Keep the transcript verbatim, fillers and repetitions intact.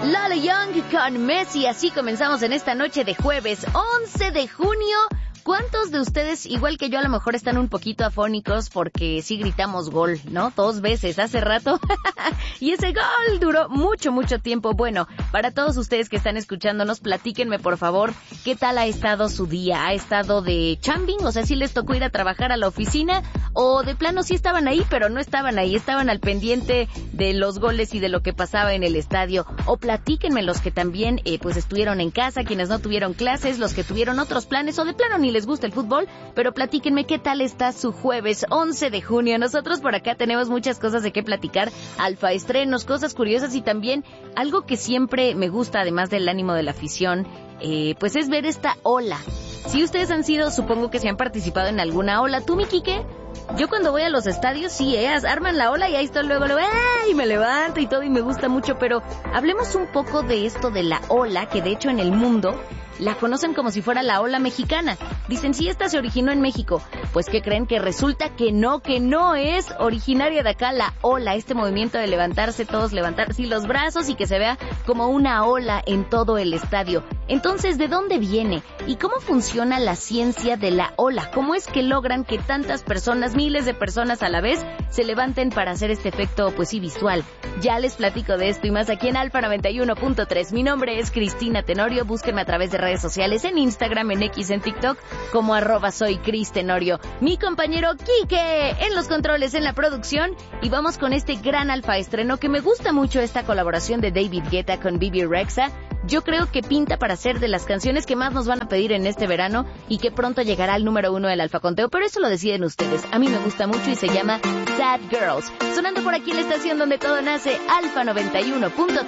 Lala Young con Messi. Así comenzamos en esta noche de jueves once de junio. ¿Cuántos de ustedes, igual que yo, a lo mejor están un poquito afónicos porque sí gritamos gol, ¿no? Dos veces hace rato. Y ese gol duró mucho, mucho tiempo. Bueno, para todos ustedes que están escuchándonos, platíquenme, por favor, ¿qué tal ha estado su día? ¿Ha estado de chambing? O sea, ¿sí les tocó ir a trabajar a la oficina? ¿O de plano sí estaban ahí, pero no estaban ahí? Estaban al pendiente de los goles y de lo que pasaba en el estadio. O platíquenme los que también, eh, pues, estuvieron en casa, quienes no tuvieron clases, los que tuvieron otros planes, o de plano ni les gusta el fútbol, pero platíquenme qué tal está su jueves once de junio. Nosotros por acá tenemos muchas cosas de qué platicar, alfa estrenos, cosas curiosas y también algo que siempre me gusta, además del ánimo de la afición, eh, pues es ver esta ola. Si ustedes han sido, supongo que se han participado en alguna ola. ¿Tú, mi Quique? Yo cuando voy a los estadios, sí, eh, arman la ola y ahí estoy luego, luego, ¡ay! Y me levanto y todo y me gusta mucho, pero hablemos un poco de esto de la ola, que de hecho en el mundo la conocen como si fuera la ola mexicana. Dicen, sí, esta se originó en México. Pues, ¿qué creen? Que resulta que no, que no es originaria de acá la ola, este movimiento de levantarse, todos levantar así los brazos y que se vea como una ola en todo el estadio. Entonces, ¿de dónde viene? ¿Y cómo funciona la ciencia de la ola? ¿Cómo es que logran que tantas personas, miles de personas a la vez, se levanten para hacer este efecto, pues sí, visual? Ya les platico de esto y más aquí en Alfa noventa y uno punto tres. Mi nombre es Cristina Tenorio. Búsquenme a través de redes sociales, en Instagram, en X, en TikTok, como arroba soy Cris Tenorio. Mi compañero Quique en los controles, en la producción, y vamos con este gran alfa estreno que me gusta mucho, esta colaboración de David Guetta con Bebe Rexha. Yo creo que pinta para ser de las canciones que más nos van a pedir en este verano y que pronto llegará al número uno del alfa conteo, pero eso lo deciden ustedes. A mí me gusta mucho y se llama Sad Girls. Sonando por aquí en la estación donde todo nace, Alfa noventa y uno punto tres.